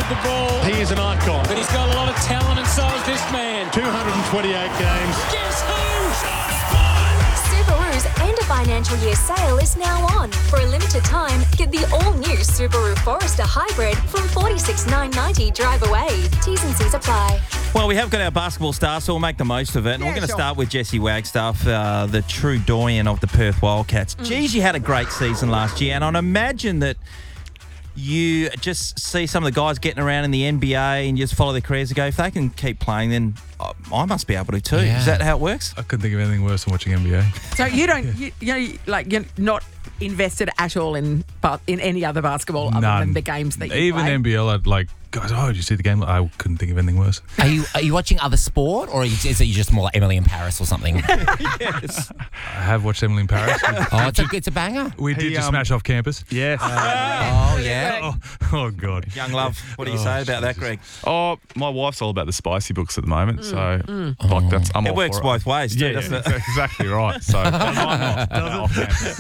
the ball. He is an icon. But he's got a lot of talent, and so is this man. 228 games. Guess who? Subaru's end of financial year sale is now on. For a limited time, get the all-new Subaru Forester Hybrid from $46,990 drive away. T's and C's apply. Well, we have got our basketball star, so we'll make the most of it. And we're going to start with Jesse Wagstaff, the true doyen of the Perth Wildcats. Geez, you had a great season last year, and I'd imagine that you just see some of the guys getting around in the NBA and you just follow their careers and go, if they can keep playing, then I must be able to too. Yeah. Is that how it works? I couldn't think of anything worse than watching NBA. So you don't, you're not invested at all in any other basketball other than the games that you Even play? NBL, I'd like, guys, did you see the game? I couldn't think of anything worse. Are you watching other sport, or is it just more like Emily in Paris or something? Yes. I have watched Emily in Paris. It's a banger. We did just smash off campus. Yes. Oh, yeah. Oh, God. Young love, what do you say about that, Greg? Oh, my wife's all about the spicy books at the moment, so like that's I'm It all works for both ways too, doesn't it? Exactly right. So why not?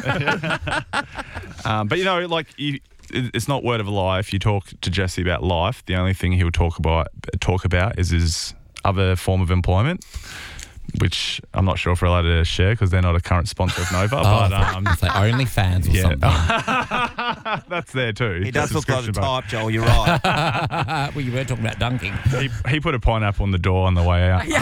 But it's not word of a lie. If you talk to Jesse about life, the only thing he'll talk about is his other form of employment, which I'm not sure if we're allowed to share because they're not a current sponsor of Nova. But it's like OnlyFans or something. that's there too. He does look like the type, Joel. You're right. Well, you were talking about dunking. He put a pineapple on the door on the way out.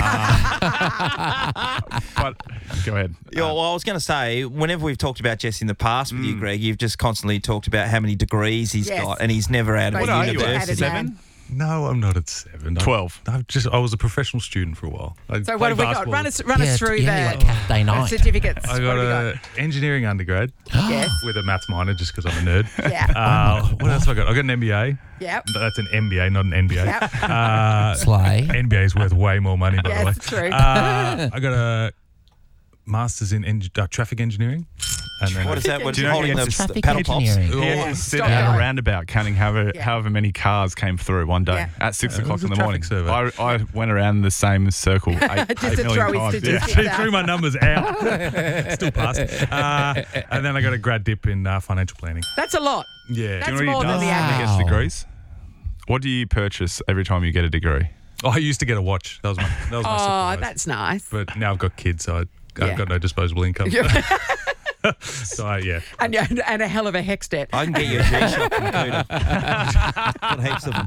But go ahead. Yeah, well, I was going to say, whenever we've talked about Jesse in the past with you, Greg, you've just constantly talked about how many degrees he's got, and he's never out of What a are you university. at? 7? No, I'm not at 7. 12. I was a professional student for a while. So what have we got? Run us through like Cafe the Night. certificates. I got an engineering undergrad Yes. with a maths minor just because I'm a nerd. Yeah. What else have I got? I got an MBA. Yep. That's an MBA, not an NBA. Yep. Slay. NBA is worth way more money, by the way. Yes, true. I got a master's in traffic engineering. And then What is that? What Do is you know holding he the had to- paddle pops? engineering. He had to sit Stop at going. a roundabout counting however many cars came through one day at 6 it o'clock was in a the morning. traffic survey. I went around the same circle 8 Just to million throw his times. statistics She out. threw my numbers out. Still passed. And then I got a grad dip in financial planning. That's a lot. Yeah. That's Do you know more what he than does the when he average. gets degrees? What do you purchase every time you get a degree? I used to get a watch. That was my Oh, surprise. that's nice. But now I've got kids, so I've Yeah. got no disposable income. So, yeah. And a hell of a hex debt. I can get you a G-Shock from Cooter. Got heaps of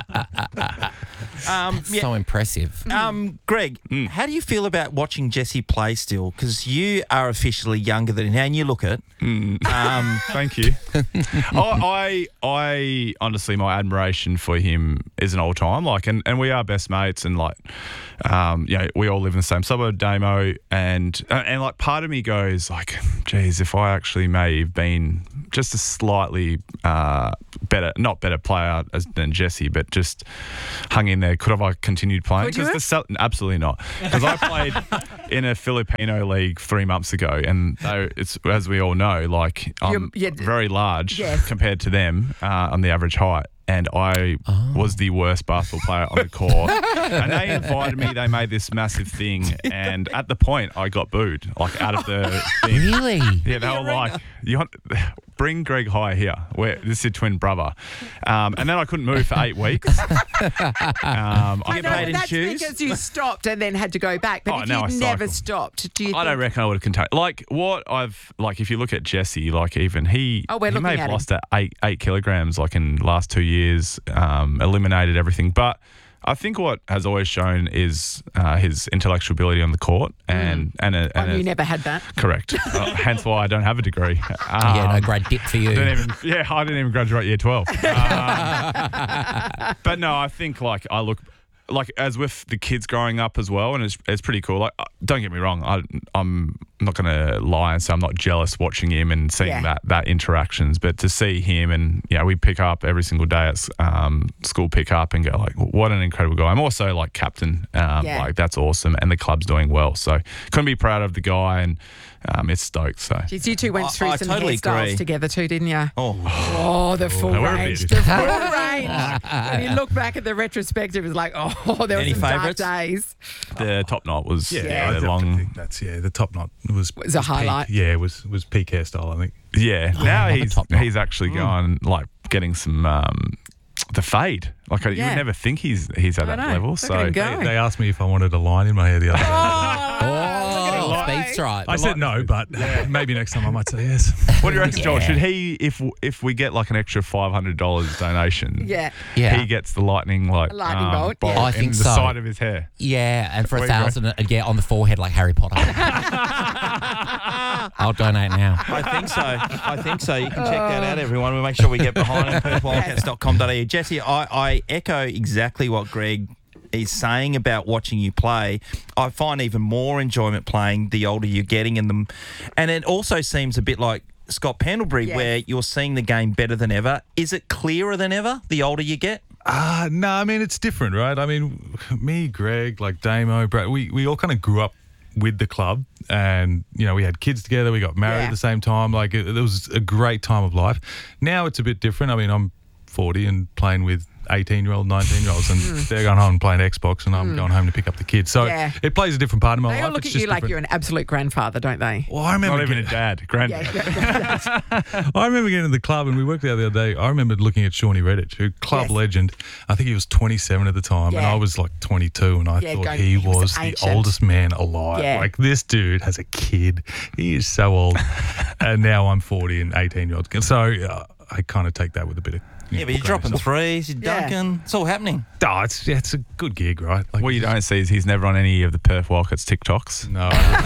them. So impressive. Greg, how do you feel about watching Jesse play still? Because you are officially younger than him, and you look it. Thank you. I honestly, my admiration for him is an all time. And we are best mates, and we all live in the same suburb, Damo, and like part of me goes like, geez, if I actually may have been just a slightly better, not better player than Jesse, but just hung in there. Could have I continued playing? Would you have? Absolutely not. Because I played in a Filipino league 3 months ago, and it's, as we all know, like I'm very large compared to them on the average height. And I was the worst basketball player on the court. And they invited me. They made this massive thing. And at the point, I got booed, like out of the thing. Really? Yeah, they were like, bring Greg High here. This is your twin brother. And then I couldn't move for 8 weeks. I know, paid in that's shoes? because you stopped and then had to go back. But if no, I you'd never cycled. stopped, do you I don't think? reckon I would have contained. If you look at Jesse, like even he Oh, we're may looking have at him. lost 8 kilograms like in the last 2 years, eliminated everything. But I think what has always shown is his intellectual ability on the court, and You never had that. correct. Hence why I don't have a degree. No grad dip for you. I didn't even graduate year 12. But no, I think I look as with the kids growing up as well, and it's pretty cool. Like, don't get me wrong, I'm not going to lie and say I'm not jealous watching him and seeing that interactions, but to see him and we pick up every single day at school pick up and go like, what an incredible guy. I'm also like captain, like that's awesome, and the club's doing well, so couldn't be proud of the guy, and it's stoked. So Jeez, you two went through I some totally hairstyles agree. together too, didn't you? Oh, The full we're a range. bit- The full range. When you look back at the retrospective, it's like, there were Any some favourites? dark days. the top knot was I the definitely long. think that's the top knot was a highlight. Peak, was peak hairstyle, I think. Yeah, now the top knot. he's actually going like getting some the fade. Like you Yeah. would never think he's at that know. level. Look So at him go. They asked me if I wanted a line in my hair the other day. Oh, speaks right. I said no, but maybe next time I might say yes. what do you reckon, Joel? Should he, if we get like an extra $500 donation, Yeah. Yeah. he gets the lightning bolt, bolt, yeah. I in think the so. side of his hair? Yeah, and for Where you 1,000, yeah, on the forehead like Harry Potter. I'll donate now. I think so. I think so. You can check that out, everyone. We'll make sure we get behind it. PerthWildcats.com.au. Jesse, I echo exactly what Greg is saying about watching you play. I find even more enjoyment playing the older you're getting in them. And it also seems a bit like Scott Pendlebury, Yes. where you're seeing the game better than ever. Is it clearer than ever the older you get? No, I mean, it's different, right? I mean, me, Greg, like Damo, Brad, we all kind of grew up with the club and, you know, we had kids together. We got married Yeah. at the same time. Like, it was a great time of life. Now it's a bit different. I mean, I'm 40 and playing with 18-year-old, 19-year-olds, and they're going home and playing Xbox, and I'm going home to pick up the kids. So Yeah. it plays a different part of my They life. all look It's at you just like different. you're an absolute grandfather, don't they? Well, I remember Not even a getting, dad, granddad. I remember getting to the club, and we worked out the other day. I remember looking at Shawnee Redditch, who club Yes. legend. I think he was 27 at the time, and Yeah. I was like 22, and I Yeah, thought going- he he was was the ancient. oldest man alive. Yeah. Like, this dude has a kid. He is so old. And now I'm 40 and 18-year-olds. So I kind of take that with a bit of... Yeah, but you're dropping threes, you're Yeah. dunking. It's all happening. Oh, it's a good gig, right? Like, What you don't see is he's never on any of the Perth Wildcats TikToks. No,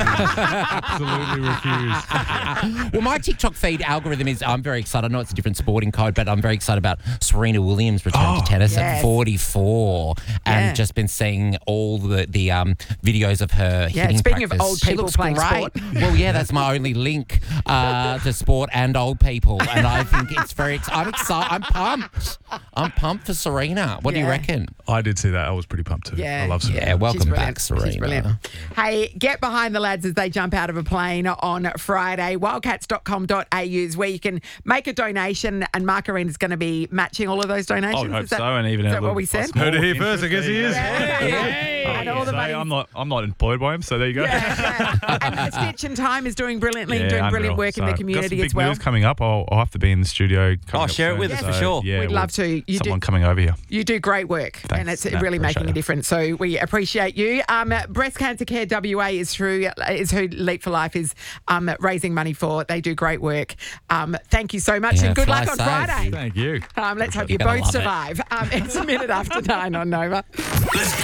I absolutely refuse. Well, my TikTok feed algorithm is, I'm very excited. I know it's a different sporting code, but I'm very excited about Serena Williams returning to tennis yes. at 44 and Yeah. just been seeing all the videos of her Yeah, hitting speaking of practice. old She people looks playing great. sport. Well, yeah, that's my only link to sport and old people. And I think it's very I'm excited. I'm pumped. I'm pumped for Serena. What do you Yeah. reckon? I did see that. I was pretty pumped too. Yeah. I love Serena. Yeah, welcome She's back, brilliant. Serena. She's brilliant. Hey, get behind the lads as they jump out of a plane on Friday. Wildcats.com.au is where you can make a donation, and Mark Arena's going to be matching all of those donations. I would hope Is that- so, and even is a that little what we said? Heard it here first. I guess he is. And all the So money's- I'm not employed by him, so there you go. Yeah. And Stitch and Time is doing brilliantly and doing unreal. brilliant work in the So, community got some big as well. moves coming up. I'll have to be in the studio. coming up share it soon. with us for So, sure. Yeah, We'd love to. You someone do, coming over here. you do great work, and it's Thanks. No, really making appreciate a it. difference. So we appreciate you. Breast Cancer Care WA is who Leap for Life is raising money for. They do great work. Thank you so much, Yeah, and good fly luck on safe. Friday. Thank you. Let's hope you You're gonna both love it. survive. It's a minute after 9 on Nova. Let's go.